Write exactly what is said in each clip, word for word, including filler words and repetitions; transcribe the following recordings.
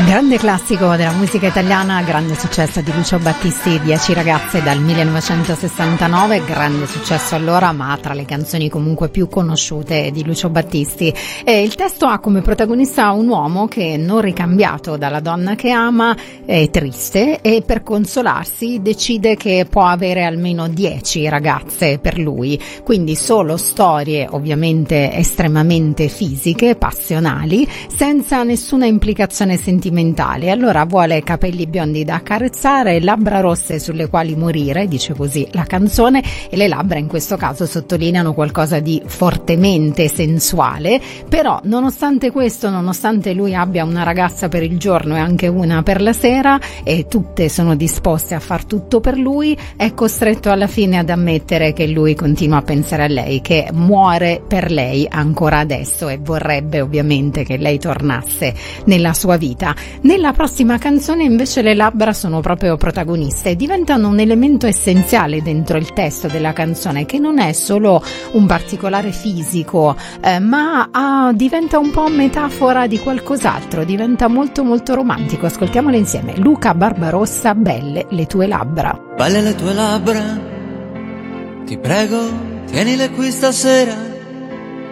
Grande classico della musica italiana, grande successo di Lucio Battisti, Dieci ragazze dal millenovecentosessantanove, grande successo allora, ma tra le canzoni comunque più conosciute di Lucio Battisti. E il testo ha come protagonista un uomo che, non ricambiato dalla donna che ama, è triste e per consolarsi decide che può avere almeno dieci ragazze per lui, quindi solo storie ovviamente estremamente fisiche, passionali, senza nessuna implicazione sentimentale. Allora vuole capelli biondi da accarezzare, labbra rosse sulle quali morire, dice così la canzone, e le labbra in questo caso sottolineano qualcosa di fortemente sensuale. Però nonostante questo, nonostante lui abbia una ragazza per il giorno e anche una per la sera e tutte sono disposte a far tutto per lui, è costretto alla fine ad ammettere che lui continua a pensare a lei, che muore per lei ancora adesso e vorrebbe ovviamente che lei tornasse nella sua vita. Nella prossima canzone invece le labbra sono proprio protagoniste e diventano un elemento essenziale dentro il testo della canzone, che non è solo un particolare fisico, eh, ma ah, diventa un po' metafora di qualcos'altro, diventa molto molto romantico. Ascoltiamole insieme. Luca Barbarossa, Belle le tue labbra. Belle le tue labbra, ti prego, tienile qui stasera,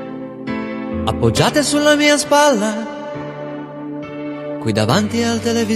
appoggiate sulla mia spalla, qui davanti al televisore.